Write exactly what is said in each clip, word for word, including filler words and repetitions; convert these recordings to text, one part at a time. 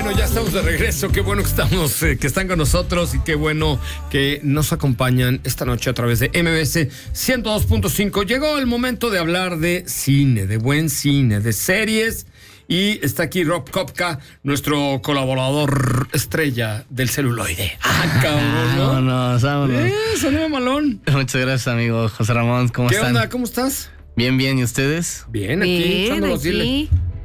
Bueno, ya estamos de regreso. Qué bueno que estamos, eh, que están con nosotros y qué bueno que nos acompañan esta noche a través de M B S ciento dos punto cinco. Llegó el momento de hablar de cine, de buen cine, de series. Y está aquí Rob Kopka, nuestro colaborador estrella del celuloide. Ah, cabrón, ¿no? Vámonos, vámonos. Eh, sonido malón. Muchas gracias, amigo José Ramón. ¿Cómo ¿Qué están? onda? ¿Cómo estás? Bien, bien. ¿Y ustedes? Bien, aquí, Bien, echando los aquí. diles.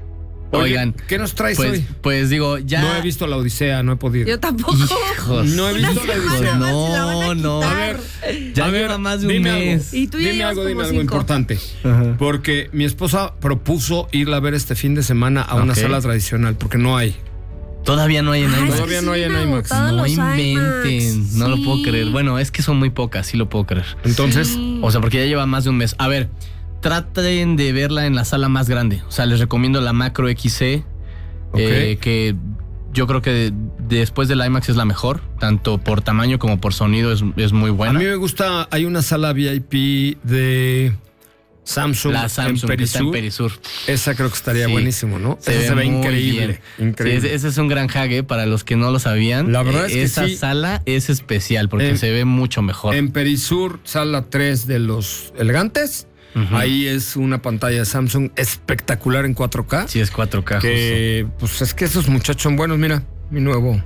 Oigan, ¿qué nos traes pues, hoy? Pues digo, ya. No he visto La Odisea, no he podido. Yo tampoco. Hijos. No he visto La Hijos, Odisea. más se la van a No, no. quitar. A ver, Ya a ver, lleva más de un dime mes. Algo. Y tú ya dime llevas algo, como dime algo cinco. importante. Ajá. Porque mi esposa propuso irla a ver este fin de semana a una Ok. sala tradicional, porque no hay. Todavía no hay en Ay, IMAX. Todavía no hay en siguen IMAX. agotados No los inventen. IMAX. No lo Sí. puedo creer. Bueno, es que son muy pocas, sí lo puedo creer. Entonces, Sí. O sea, porque ya lleva más de un mes. A ver, traten de verla en la sala más grande. O sea, les recomiendo la Macro X C, Ok. eh, que yo creo que después del IMAX es la mejor, tanto por tamaño como por sonido es, es muy a buena. mí me gusta, hay una sala V I P de Samsung, La Samsung en que está en Perisur. Perisur. Esa creo que estaría Sí. buenísimo, ¿no? Se Esa ve se ve muy increíble. bien. Increíble. Sí, ese, ese es un gran hague para los que no lo sabían. La verdad es que esa sí. sala es especial porque En- se ve mucho mejor. En Perisur, sala tres de los elegantes. Ujú. Ahí es una pantalla de Samsung espectacular en cuatro K. Sí, es cuatro K. que pues es que esos muchachos son buenos, mira, mi nuevo.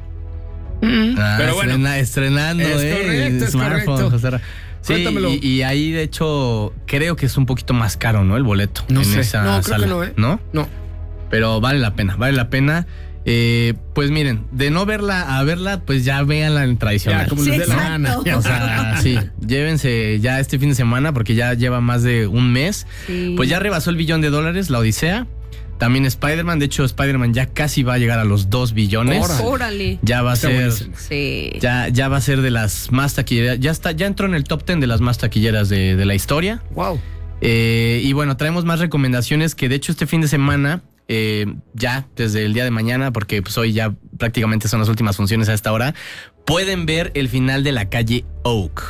justo. Ah, Pero bueno. estrena- estrenando, Es eh, correcto, es smartphone, correcto. José Ra- Sí, Cuéntamelo. y, y ahí de hecho creo que es un poquito más caro, ¿no? El boleto. No en sé. esa No, creo sala, que no, ¿eh? ¿no? No. Pero vale la pena, vale la pena. Eh, pues miren, de no verla a verla, pues ya véanla en tradicional. Ya, como Sí, les dé la exacto. gana. Ya O sea, sí, llévense ya este fin de semana porque ya lleva más de un mes. Sí. Pues ya rebasó el billón de dólares, La Odisea. También Spider-Man, de hecho Spider-Man ya casi va a llegar a los dos billones. Órale. Órale. Ya va a Está ser, buenísimo. Sí. ya, ya va a ser de las más taquilleras. Ya está, ya entró en el top ten de las más taquilleras de, de la historia. Wow. Eh, y bueno, traemos más recomendaciones que de hecho este fin de semana, eh, ya desde el día de mañana, porque pues hoy ya prácticamente son las últimas funciones a esta hora, pueden ver el final de La Calle Oak.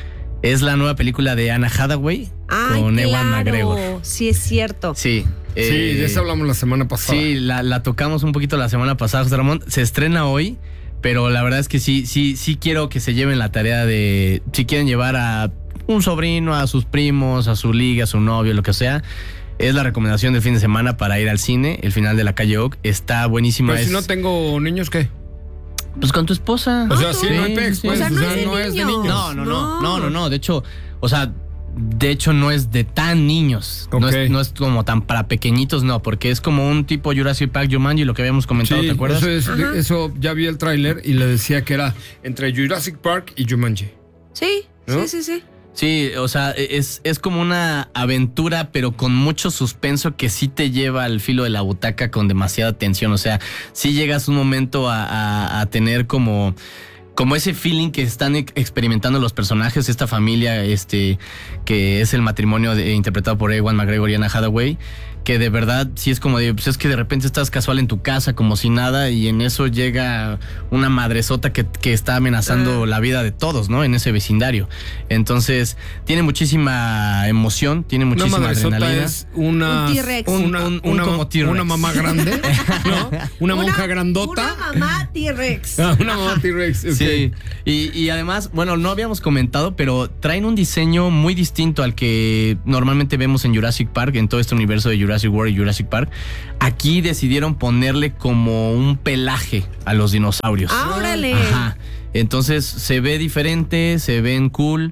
Es la nueva película de Anna Hathaway Ay, con claro. Ewan McGregor. Sí, es cierto. Sí. Sí, eh, de eso hablamos la semana pasada. Sí, la, la tocamos un poquito la semana pasada, José Ramón. Se estrena hoy, pero la verdad es que sí, sí, sí quiero que se lleven la tarea de, si quieren llevar a un sobrino, a sus primos, a su liga, a su novio, lo que sea. Es la recomendación del fin de semana para ir al cine. El final de La Calle Oak está buenísima. Pero si es- no tengo niños, ¿qué? Pues con tu esposa. O sea, sí, no hay pex, sí. pues. O sea, no o sea, es de no es de niños. niños. No, no, no, No. no, no, no. De hecho, o sea, de hecho no es de tan niños. No, Ok. es, no es como tan para pequeñitos, no, porque es como un tipo Jurassic Park, Jumanji, lo que habíamos comentado, Sí, ¿te acuerdas? eso, es, Ajá. eso ya vi el tráiler y le decía que era entre Jurassic Park y Jumanji. Sí, ¿No? sí, sí, sí. Sí, o sea, es, es como una aventura, pero con mucho suspenso que sí te lleva al filo de la butaca con demasiada tensión. O sea, sí llegas un momento a, a- a tener como, como ese feeling que están ex- experimentando los personajes, esta familia, este, que es el matrimonio de- interpretado por Ewan McGregor y Anna Hathaway, que de verdad sí es como de, pues es que de repente estás casual en tu casa como si nada y en eso llega una madresota que, que está amenazando Ah. la vida de todos, ¿no? En ese vecindario. Entonces, tiene muchísima emoción, tiene Una muchísima madresota adrenalina. es una, Un T-Rex. una, Un- un una, como T-Rex. una mamá grande, ¿no? Una, monja grandota. Una mamá T-Rex. Ah, una mamá T-Rex. ok. Sí, y, y además, bueno, no habíamos comentado, pero traen un diseño muy distinto al que normalmente vemos en Jurassic Park, en todo este universo de Jurassic World y Jurassic Park. Aquí decidieron ponerle como un pelaje a los dinosaurios. Ah, órale. Ajá. Entonces se ve diferente, se ven cool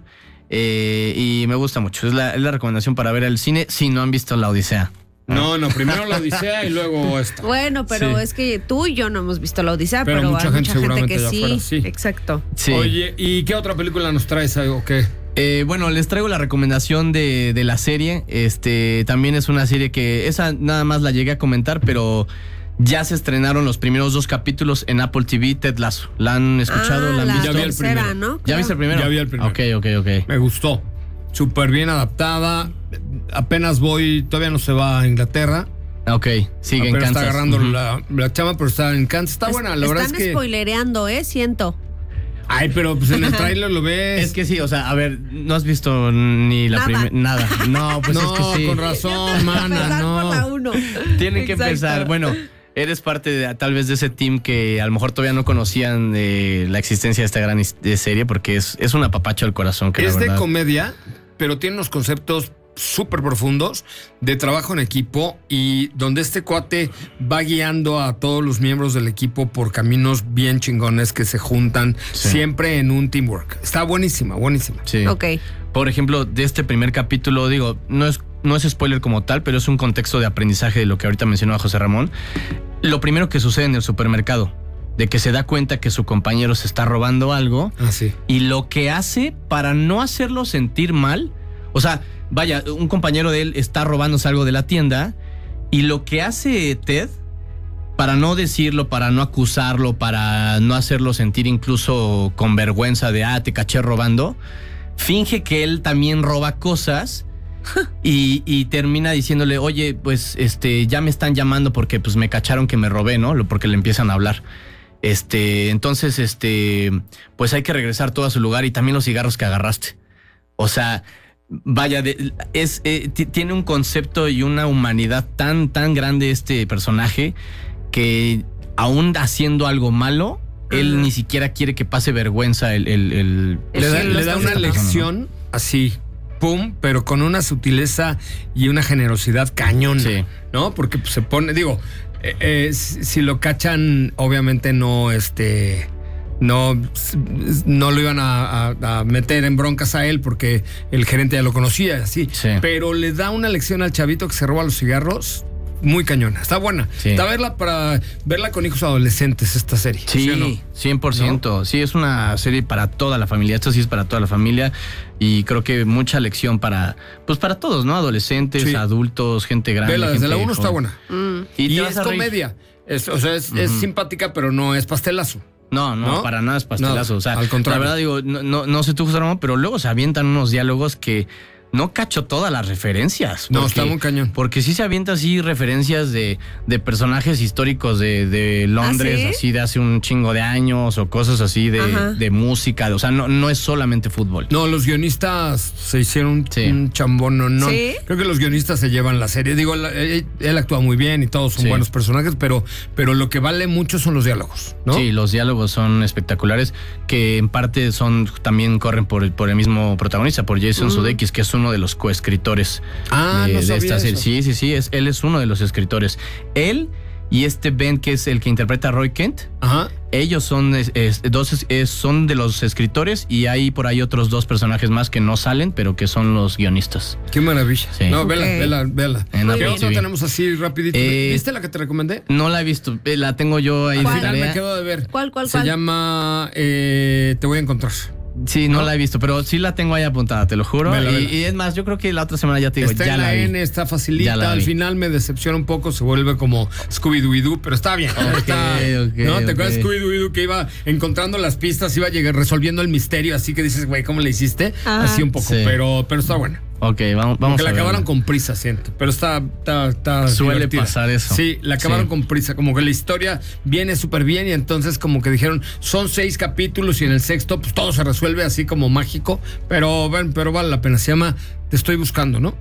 eh, y me gusta mucho. Es la, es la recomendación para ver el cine si no han visto La Odisea. No, no, primero la Odisea y luego esta. Bueno, pero Sí. es que tú y yo no hemos visto La Odisea, Pero pero, mucha hay gente mucha gente seguramente que de sí. afuera, sí. Exacto. Sí. Oye, ¿y qué otra película nos traes o qué? Eh, bueno, les traigo la recomendación de, de la serie. Este también es una serie que esa nada más la llegué a comentar, pero ya se estrenaron los primeros dos capítulos en Apple T V, Ted Lasso. ¿La han escuchado? Ah, ¿La han la visto? Ya vi el tercera, primero. ¿no? ¿Ya Creo. viste el primero? Ya vi el primero. Ok, ok, ok. Me gustó. Súper bien adaptada. Apenas voy, todavía no se va a Inglaterra. Ok, sigue en Apenas Kansas. está agarrando Ujú. la, la chama, pero está en Kansas. Está Es- buena, la verdad es Están que... spoilereando, ¿eh? Siento. Ay, pero pues en el tráiler lo ves. Es que sí, o sea, a ver, no has visto ni la Nada. primera. Nada. No, pues no, es que sí. con razón, mana, Empezar por la no. uno. Tienen que Exacto. empezar. Bueno, eres parte de, tal vez de ese team que a lo mejor todavía no conocían eh, la existencia de esta gran is- de serie, porque es, es un apapacho al corazón. Que es la de verdad, comedia, pero tiene unos conceptos súper profundos de trabajo en equipo y donde este cuate va guiando a todos los miembros del equipo por caminos bien chingones que se juntan Sí. siempre en un teamwork. Está buenísima, buenísima. Sí. Ok. Por ejemplo, de este primer capítulo, digo, no es, no es spoiler como tal, pero es un contexto de aprendizaje de lo que ahorita mencionó a José Ramón. Lo primero que sucede en el supermercado, de que se da cuenta que su compañero se está robando algo Así. y lo que hace para no hacerlo sentir mal, o sea, vaya, un compañero de él está robándose algo de la tienda y lo que hace Ted, para no decirlo, para no acusarlo, para no hacerlo sentir incluso con vergüenza de, ah, te caché robando, finge que él también roba cosas y, y termina diciéndole, oye, pues este ya me están llamando porque pues me cacharon que me robé, ¿no? Lo- Porque le empiezan a hablar. Este, entonces, este, pues hay que regresar todo a su lugar y también los cigarros que agarraste. O sea, vaya, de- es eh, ti- tiene un concepto y una humanidad tan, tan grande este personaje que aún haciendo algo malo, él Ajá. ni siquiera quiere que pase vergüenza el... el, el- Le da, Sí, le los da dos una están pasando, lección así, pum, pero con una sutileza y una generosidad cañón, Sí. ¿no? Porque pues, se pone, digo, eh, eh, si, si lo cachan, obviamente no, este, no, no lo iban a, a- a meter en broncas a él porque el gerente ya lo conocía, así. Sí. Pero le da una lección al chavito que se roba los cigarros. Muy cañona, está buena. Sí. Está verla para verla con hijos adolescentes esta serie. Sí, o no? cien por ciento. Sí, es una serie para toda la familia. Esto sí es para toda la familia y creo que mucha lección para, pues para todos, ¿no? Adolescentes, Sí. adultos, gente grande. Vela, desde gente la uno está joven. buena. Mm. Y, Y, te vas es a reír. comedia. Es, o sea, es, es simpática, pero no es pastelazo. No, no, ¿No? para nada es pastelazo. No, o sea, al contrario. la verdad digo, no, no, no sé tú, José Ramón, pero luego se avientan unos diálogos que no cacho todas las referencias. No, porque- está muy cañón. Porque sí se avienta así referencias de, de personajes históricos de, de Londres, ¿Ah, sí? así de hace un chingo de años o cosas así de, Ajá. de música. O sea, no, no es solamente fútbol. No, los guionistas se hicieron Sí. un chambón. No, no. ¿Sí? Creo que los guionistas se llevan la serie. Digo, la- él, él actúa muy bien y todos son Sí. buenos personajes, pero, pero lo que vale mucho son los diálogos, ¿no? Sí, los diálogos son espectaculares, que en parte son también corren por el, por el mismo protagonista, por Jason Sudeikis, que es uno de los coescritores Ah, de, no de sabía esta serie. eso. Sí, sí, sí, es, él es uno de los escritores. Él y este Ben, que es el que interpreta a Roy Kent, Ajá. ellos son es- es- dos es- es- son de los escritores y hay por ahí otros dos personajes más que no salen, pero que son los guionistas. Qué maravilla. Sí. No, Ok. vela, vela, vela. En ¿Qué Apple otra T V. tenemos así rapidito? Eh, ¿Viste la que te recomendé? No la he visto, eh, la tengo yo ahí Al de final tarea. me quedo de ver. ¿Cuál, cuál, Se cuál? llama eh, Te voy a encontrar. Sí, no, ¿no? la he visto, pero sí la tengo ahí apuntada, te lo juro. Vela, y, vela. y es más, yo creo que la otra semana ya te digo, Está ya en la, la vi. N, está facilita. Ya la Al vi. final me decepciona un poco, se vuelve como Scooby-Doo, pero está bien. Está- ok, ¿no? ¿Te acuerdas ok. de Scooby-Doo que iba encontrando las pistas, iba llegar resolviendo el misterio? Así que dices, güey, ¿cómo le hiciste? Ajá. Así un poco, Sí. pero, pero está buena. Ok, vamos, vamos Porque la a verla. acabaron con prisa, siento. Pero está, está, está Suele divertida. pasar eso. Sí, la acabaron Sí. con prisa. Como que la historia viene súper bien y entonces como que dijeron, son seis capítulos y en el sexto pues todo se resuelve así como mágico. Pero, ven, pero vale la pena. Se llama Te estoy buscando, ¿no?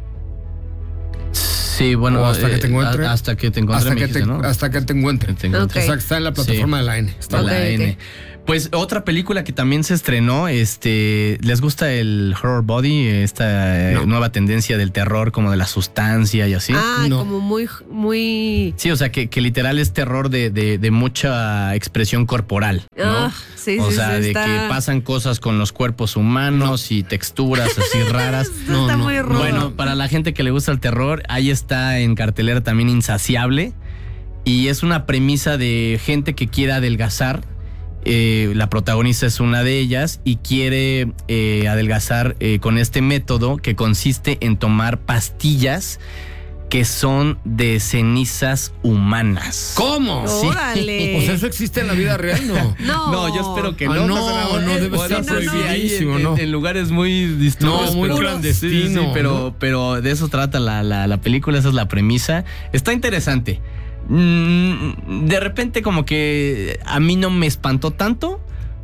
Sí, bueno, O hasta que te eh, encuentre. a- hasta que te encuentre, hasta, me que dijiste, te, ¿no? hasta que te encuentre. Que te encuentre. Ok. O sea, que está en la plataforma Sí. de la N. Está De la Ok, ok. N. Pues otra película que también se estrenó, este, ¿les gusta el horror body? Esta eh, No. nueva tendencia del terror, como de la sustancia y así. Ah, No. como muy, muy. Sí, o sea, que, que literal es terror de, de, de mucha expresión corporal, ¿no? Ah, sí, o sí, sea, sí, de está- que pasan cosas con los cuerpos humanos y texturas así raras. Esto No, está no. muy rudo. Bueno, para la gente que le gusta el terror, ahí está en cartelera también Insaciable. Y es una premisa de gente que quiere adelgazar. Eh, la protagonista es una de ellas y quiere eh, adelgazar eh, con este método que consiste en tomar pastillas que son de cenizas humanas. ¿Cómo? Sí. Órale. O sea, ¿eso existe en la vida real? No. No. No, yo espero que Ah, no. no, José Ramón. no, debe Bueno, estar sí, sí, ahí prohibidísimo, en, ¿no? en lugares muy distintos. No, muy pero- clandestino, Sí, sí, sí, pero, ¿no? pero de eso trata la, la, la película, esa es la premisa. Está interesante. Mm, De repente como que a mí no me espantó tanto,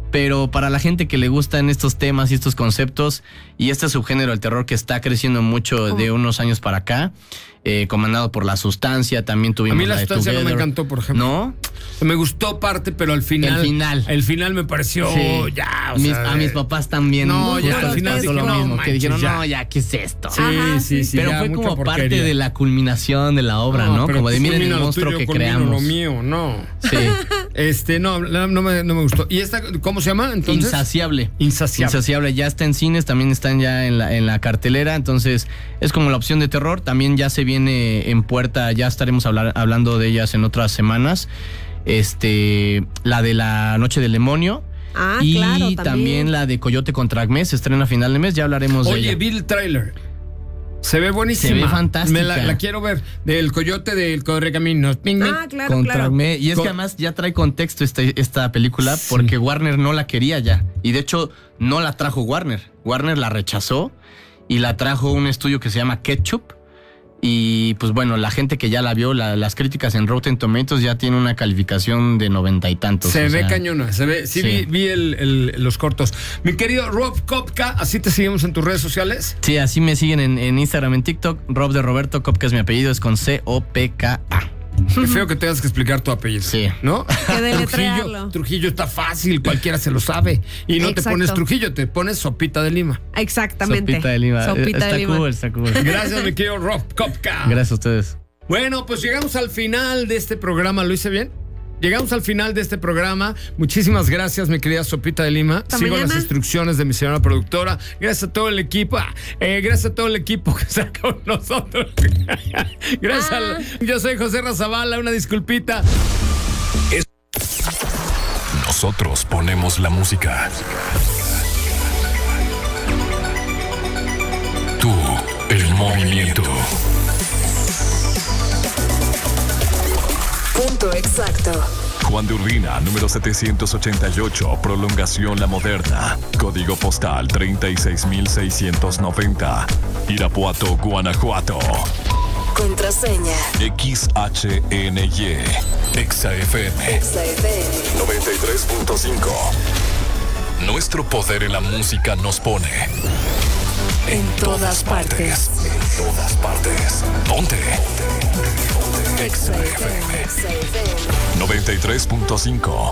pero para la gente que le gustan estos temas y estos conceptos y este subgénero del terror que está creciendo mucho de unos años para acá, eh, comandado por La Sustancia, también tuvimos a mí La, la Sustancia de no me encantó, por ejemplo. ¿No? Me gustó parte, pero al final... El final. El final me pareció Sí. ya, o Mis- sea, a mis papás también. No, ya justo al final les pasó dije, lo no, mismo, que manches, dijeron, ya. no, ya, ¿qué es esto? Sí, Ajá, sí, sí. sí. Pero ya, fue mucha como parte porquería. de la culminación de la obra, ¿no? pero Como de tú miren culmina el lo monstruo tuyo, que culmino creamos. lo mío, no. Sí. Este, no, no, no me, no me gustó. ¿Y esta, cómo se llama entonces? Insaciable. Insaciable. Insaciable. Ya está en cines, también están ya en la, en la cartelera. Entonces, es como la opción de terror. También ya se viene en puerta, ya estaremos hablar, hablando de ellas en otras semanas. Este, la de La Noche del Demonio. Ah, y claro, también. también la de Coyote contra Acme se estrena a final de mes. Ya hablaremos de Oye, ella. vi el tráiler. Se ve buenísima. Se ve fantástica. Me la, la quiero ver. Del Coyote del Correcaminos. Ping, ping. Ah, claro, Contra claro. Acme. Y es Con- que además ya trae contexto esta, esta película porque Warner no la quería ya. Y de hecho, no la trajo Warner. Warner la rechazó y la trajo un estudio que se llama Ketchup. Y pues bueno, la gente que ya la vio, la- las críticas en Rotten Tomatoes ya tiene una calificación de noventa y tantos. Se o ve sea, cañona, se ve, sí, sí. vi, vi el- el- los cortos. Mi querido Rob Kopka, ¿así te seguimos en tus redes sociales? Sí, así me siguen en, en Instagram, en TikTok. Rob de Roberto, Kopka es mi apellido, es con C O P K A. Qué feo que tengas que explicar tu apellido. Sí. ¿No? Que deletrearlo. Trujillo, Trujillo está fácil, cualquiera se lo sabe. Y no te Exacto. pones Trujillo, te pones Sopita de Lima. Exactamente. Sopita de Lima. Sopita está de Lima. cool, está cool. Gracias, mi querido Rob Kopka. Gracias a ustedes. Bueno, pues llegamos al final de este programa. ¿Lo hice bien? Llegamos al final de este programa. Muchísimas gracias, mi querida Sopita de Lima. Hasta Sigo mañana. las instrucciones de mi señora productora. Gracias a todo el equipo. Ah, eh, gracias a todo el equipo que está con nosotros. Gracias. Ah. al- Yo soy José Razabala. Una disculpita. Nosotros ponemos la música. Tú, el movimiento. Punto exacto. Juan de Urbina, número setecientos ochenta y ocho, Prolongación La Moderna. Código postal treinta y seis mil seiscientos noventa. Irapuato, Guanajuato. Contraseña. X H N Y. Exa F M. Exa F M. noventa y tres punto cinco. Nuestro poder en la música nos pone En todas partes. En todas partes. Ponte. Exa F M. Exa F M. noventa y tres punto cinco.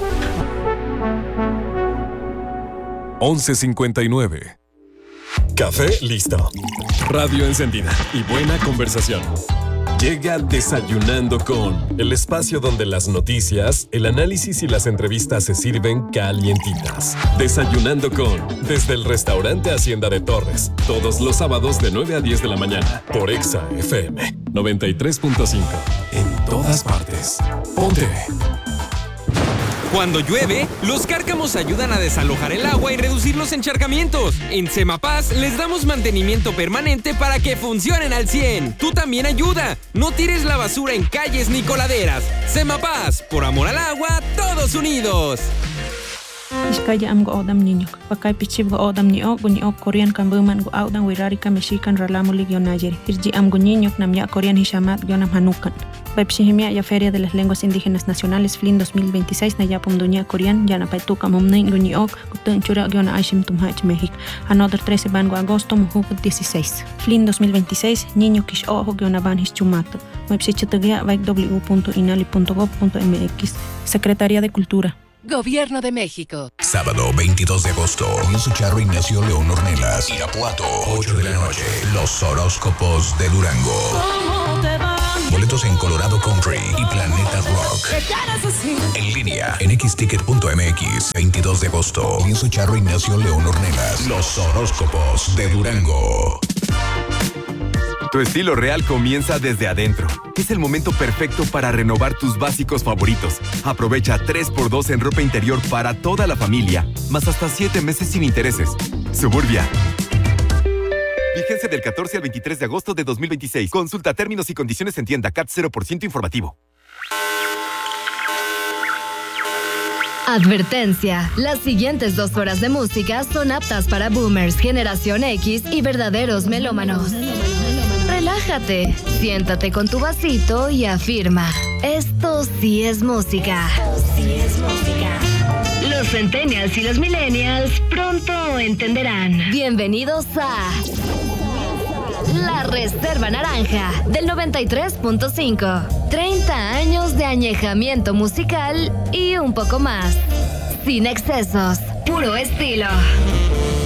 once cincuenta y nueve. Café listo. Radio encendida y buena conversación. Llega Desayunando con, el espacio donde las noticias, el análisis y las entrevistas se sirven calientitas. Desayunando con, desde el restaurante Hacienda de Torres, todos los sábados de nueve a diez de la mañana, por Exa F M noventa y tres punto cinco. En todas partes. Ponte. Cuando llueve, los cárcamos ayudan a desalojar el agua y reducir los encharcamientos. En Semapaz les damos mantenimiento permanente para que funcionen al cien. Tú también ayuda. No tires la basura en calles ni coladeras. Semapaz, por amor al agua, todos unidos. Iskaya am go odam niño, pakai pichib go odam ni ok ni ok Korean kan buman go odam wirari ka Mexican ralamo ligio nayer. Irji am go niño nam ya Korean hishamat gionam hanukan. Baipshihimia ya Feria de las Lenguas Indígenas Nacionales F L I N dos mil veintiséis na ya pomduña Korean ya na paituka mumnin go ni ok gutun chura giona aishim tumhach México. Another trece ban go agosto muhuk dieciséis. F L I N dos mil veintiséis niño kish ojo giona ban hischumato. Baipshichatagia vaik w punto inali punto gov punto m x. Secretaría de Cultura. Gobierno de México. Sábado veintidós de agosto, Lorenzo Charro, Ignacio León Ornelas, Irapuato, ocho de la noche, Los Horóscopos de Durango. Boletos en Colorado Country y Planeta Rock. En línea, en x ticket punto m x. veintidós de agosto, Lorenzo Charro, Ignacio León Ornelas, Los Horóscopos de Durango. Tu estilo real comienza desde adentro. Es el momento perfecto para renovar tus básicos favoritos. Aprovecha tres por dos en ropa interior para toda la familia, más hasta siete meses sin intereses. Suburbia. Vigencia del catorce al veintitrés de agosto de dos mil veintiséis. Consulta términos y condiciones en tienda. C A T cero por ciento informativo. Advertencia. Las siguientes dos horas de música son aptas para boomers, generación X y verdaderos melómanos. Relájate, siéntate con tu vasito y afirma: esto sí es música. Esto sí es música. Los Los centennials y los millennials pronto entenderán. Bienvenidos a La Reserva Naranja del noventa y tres punto cinco. treinta años de añejamiento musical y un poco más. Sin excesos, puro estilo.